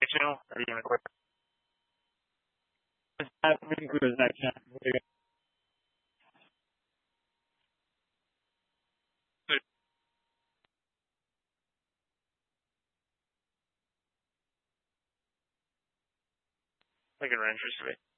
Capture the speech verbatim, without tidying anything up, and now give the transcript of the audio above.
channel? Or are you gonna quit? We can clear that channel. Like an interest rate.